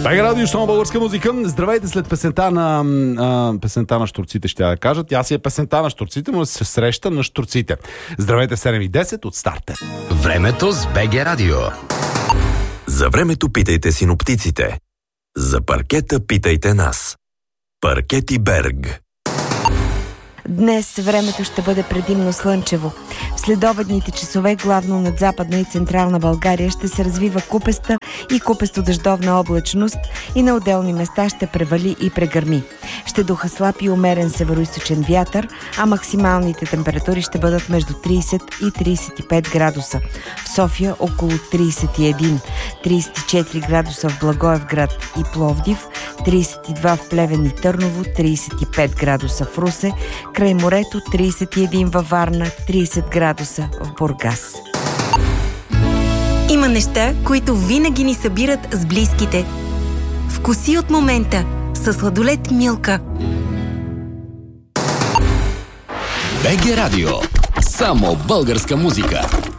БГ Радио, шоу българска музика. Здравейте след песента на щурците, ще я кажа. Тя си е песента на щурците, но се среща на щурците. Здравейте в 7:10 от старта. Времето с БГ Радио. За времето питайте синоптиците. За паркета питайте нас. Паркети Берг. Днес времето ще бъде предимно слънчево. В следобедните часове, главно над Западна и Централна България, ще се развива купеста и купесто-дъждовна облачност и на отделни места ще превали и прегърми. Ще духа слаб и умерен североизточен вятър, а максималните температури ще бъдат между 30 и 35 градуса. В София около 31, 34 градуса в Благоевград и Пловдив, 32 в Плевен и Търново, 35 градуса в Русе, край морето 31 във Варна, 30 градуса в Бургас. Има неща, които винаги ни събират с близките. Вкуси от момента със сладолед Милка. БГ Радио. Само българска музика.